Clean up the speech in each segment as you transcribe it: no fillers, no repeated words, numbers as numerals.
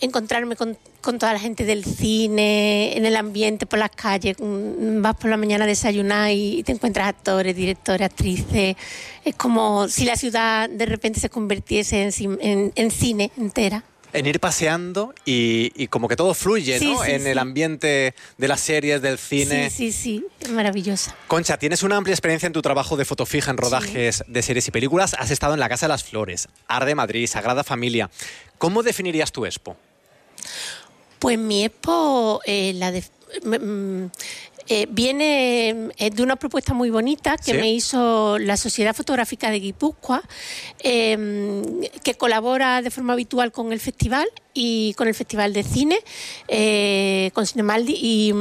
encontrarme con toda la gente del cine, en el ambiente, por las calles. Vas por la mañana a desayunar y te encuentras actores, directores, actrices. Es como si la ciudad de repente se convirtiese en cine entera. En ir paseando y como que todo fluye, sí, ¿no? Sí, en el ambiente de las series, del cine. Sí, es maravillosa. Concha, tienes una amplia experiencia en tu trabajo de foto fija en rodajes de series y películas. Has estado en la Casa de las Flores, Art de Madrid, Sagrada Familia. ¿Cómo definirías tu expo? Pues mi expo viene de una propuesta muy bonita que me hizo la Sociedad Fotográfica de Guipúzcoa, que colabora de forma habitual con el festival y con el Festival de Cine, con Cinemaldi,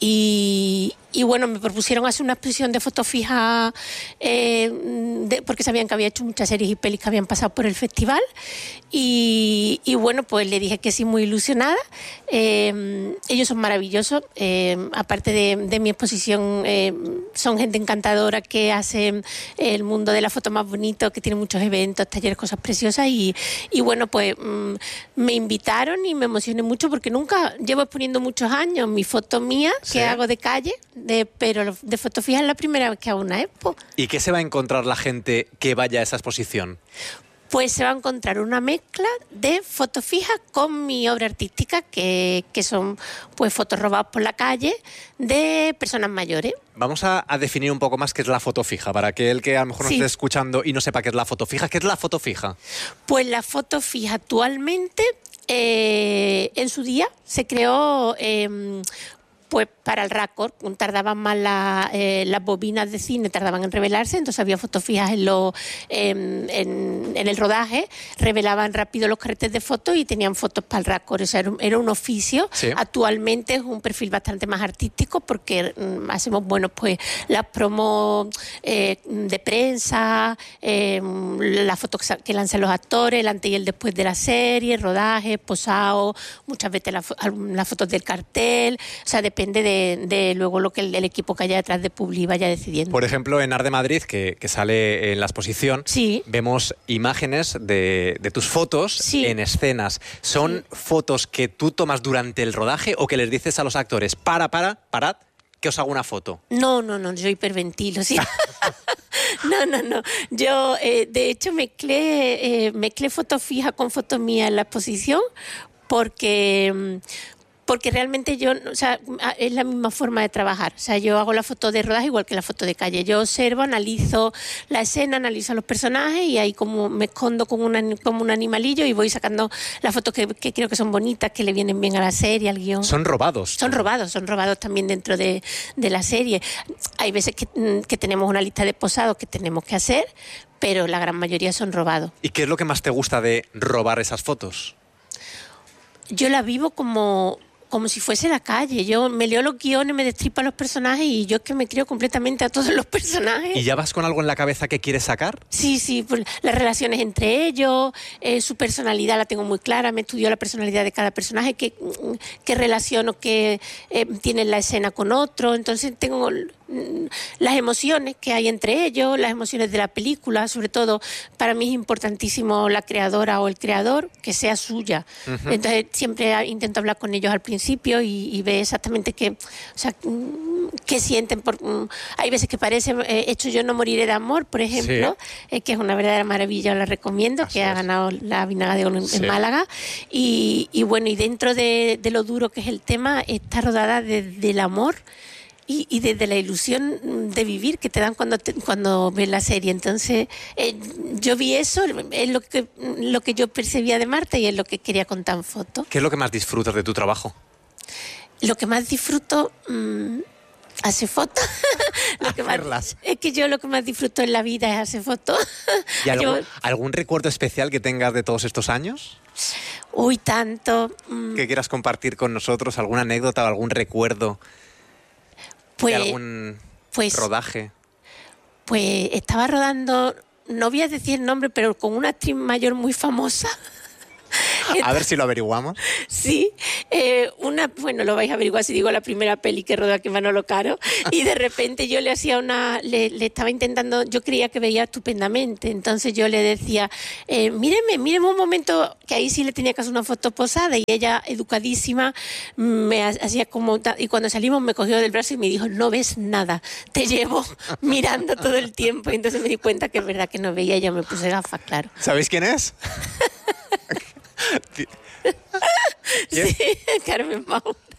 y bueno, me propusieron hacer una exposición de fotos fijas porque sabían que había hecho muchas series y pelis que habían pasado por el festival, y bueno, pues le dije que sí, muy ilusionada. Ellos son maravillosos, aparte de mi exposición, son gente encantadora que hace el mundo de la foto más bonito, que tiene muchos eventos, talleres, cosas preciosas, y bueno, pues me invitaron y me emocioné mucho porque nunca llevo exponiendo muchos años mi foto mía que hago de calle, pero de foto fija es la primera vez que hago una expo. ¿Y qué se va a encontrar la gente que vaya a esa exposición? Pues se va a encontrar una mezcla de fotos fijas con mi obra artística, que son pues fotos robadas por la calle de personas mayores. Vamos a definir un poco más qué es la foto fija, para aquel que a lo mejor nos esté escuchando y no sepa qué es la foto fija. ¿Qué es la foto fija? Pues la foto fija actualmente, en su día, se creó pues para el raccord. Tardaban más las bobinas de cine, tardaban en revelarse, entonces había fotos fijas en el rodaje, revelaban rápido los carretes de fotos y tenían fotos para el raccord. O sea, era un oficio. Sí. Actualmente es un perfil bastante más artístico porque hacemos, bueno, pues las promos de prensa, las fotos que lanzan los actores, el antes y el después de la serie, rodajes, posados, muchas veces las fotos del cartel. O sea, depende de luego lo que el equipo que haya detrás de Publi vaya decidiendo. Por ejemplo, en Art de Madrid, que sale en la exposición, vemos imágenes de tus fotos en escenas. ¿Son fotos que tú tomas durante el rodaje o que les dices a los actores, parad, que os hago una foto? No, yo hiperventilo, sí. No. Yo, de hecho, mezclé foto fija con foto mía en la exposición porque realmente yo, o sea, es la misma forma de trabajar. O sea, yo hago la foto de rodaje igual que la foto de calle. Yo observo, analizo la escena, analizo a los personajes y ahí como me escondo como un animalillo y voy sacando las fotos que creo que son bonitas, que le vienen bien a la serie, al guión. ¿Son robados? Son robados también dentro de la serie. Hay veces que tenemos una lista de posados que tenemos que hacer, pero la gran mayoría son robados. ¿Y qué es lo que más te gusta de robar esas fotos? Yo la vivo como si fuese la calle. Yo me leo los guiones, me destripo a los personajes y yo es que me creo completamente a todos los personajes. ¿Y ya vas con algo en la cabeza que quieres sacar? Sí, pues las relaciones entre ellos, su personalidad la tengo muy clara, me estudio la personalidad de cada personaje, qué relaciono que tiene la escena con otro, entonces tengo las emociones que hay entre ellos, las emociones de la película, sobre todo para mí es importantísimo la creadora o el creador que sea suya. Entonces siempre intento hablar con ellos al principio y ver exactamente qué sienten. Hay veces que parece hecho Yo no moriré de amor, por ejemplo, que es una verdadera maravilla, la recomiendo. Así que ha ganado la Vinaga de Oro en Málaga, y bueno, y dentro de lo duro que es el tema, está rodada desde el amor y desde la ilusión de vivir que te dan cuando ves la serie. Entonces yo vi eso, es lo que yo percibía de Marta y es lo que quería contar en foto. ¿Qué es lo que más disfrutas de tu trabajo? Lo que más disfruto, hacer fotos. Es que yo lo que más disfruto en la vida es hacer fotos. ¿Y algún recuerdo especial que tengas de todos estos años? Uy, tanto. ¿Que quieras compartir con nosotros? ¿Alguna anécdota o algún recuerdo de algún rodaje? Pues estaba rodando, no voy a decir el nombre, pero con una actriz mayor muy famosa. A ver si lo averiguamos. Sí, bueno, lo vais a averiguar si digo la primera peli que rodó aquí Manolo Caro, y de repente yo le hacía le estaba intentando, yo creía que veía estupendamente, entonces yo le decía, míreme un momento, que ahí sí le tenía que hacer una foto posada, y ella, educadísima, me hacía como, y cuando salimos me cogió del brazo y me dijo, no ves nada, te llevo mirando todo el tiempo, y entonces me di cuenta que es verdad que no veía, ya me puse gafas, claro. ¿Sabéis quién es? Sí, Carmen Maura.